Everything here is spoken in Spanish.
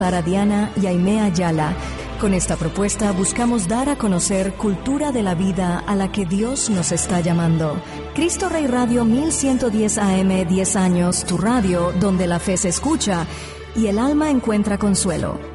Para Diana y Aimea Ayala. Con esta propuesta buscamos dar a conocer cultura de la vida a la que Dios nos está llamando. Cristo Rey Radio 1110 AM, 10 años, tu radio donde la fe se escucha y el alma encuentra consuelo.